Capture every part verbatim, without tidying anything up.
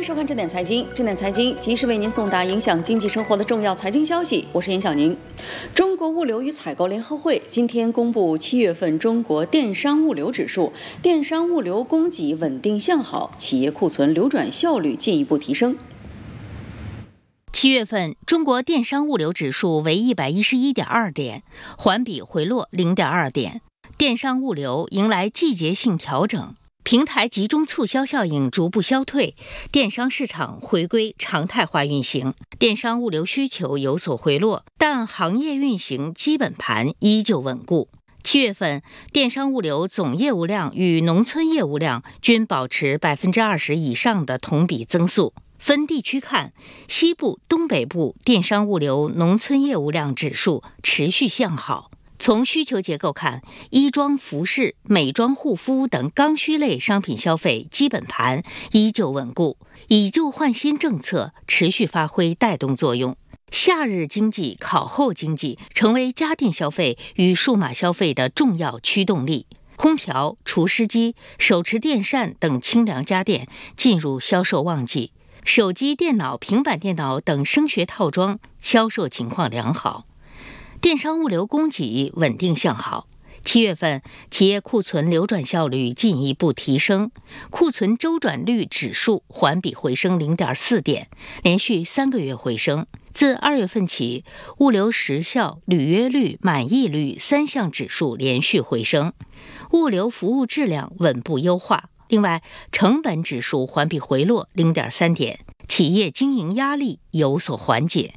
迎收看正点财经，正点财经及时为您送达影响经济生活的重要财经消息。我是严小宁。中国物流与采购联合会今天公布七月份中国电商物流指数，电商物流供给稳定向好，企业库存流转效率进一步提升。 七月份，中国电商物流指数为一百一十一点二点，环比回落零点二点。电商物流迎来季节性调整，平台集中促销效应逐步消退，电商市场回归常态化运行，电商物流需求有所回落，但行业运行基本盘依旧稳固。七月份，电商物流总业务量与农村业务量均保持百分之二十以上的同比增速。分地区看，西部、东北部电商物流农村业务量指数持续向好。从需求结构看，衣装、服饰、美妆、护肤等刚需类商品消费基本盘依旧稳固，以旧换新政策持续发挥带动作用。夏日经济、考后经济成为家电消费与数码消费的重要驱动力。空调、除湿机、手持电扇等清凉家电进入销售旺季，手机、电脑、平板电脑等声学套装销售情况良好。电商物流供给稳定向好，七月份企业库存流转效率进一步提升，库存周转率指数环比回升 零点四点，连续三个月回升。自二月份起，物流时效、履约率、满意率三项指数连续回升，物流服务质量稳步优化。另外，成本指数环比回落 零点三点，企业经营压力有所缓解。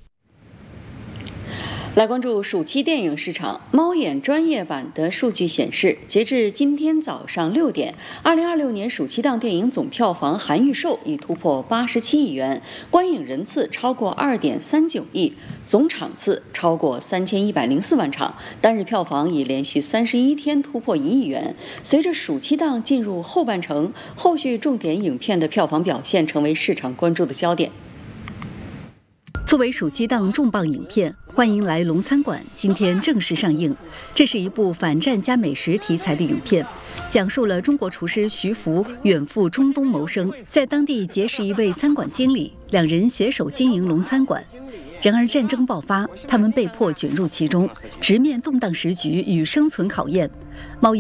来关注暑期电影市场。猫眼专业版的数据显示，截至今天早上六点，二零二六年暑期档电影总票房含预售已突破八十七亿元，观影人次超过二点三九亿，总场次超过三千一百零四万场，单日票房已连续三十一天突破一亿元。随着暑期档进入后半程，后续重点影片的票房表现成为市场关注的焦点。 作为暑期档重磅影片《欢迎来龙餐馆》今天正式上映。这是一部反战加美食题材的影片，讲述了中国厨师徐福远赴中东谋生，在当地结识一位餐馆经理，两人携手经营龙餐馆。然而战争爆发，他们被迫卷入其中，直面动荡时局与生存考验。猫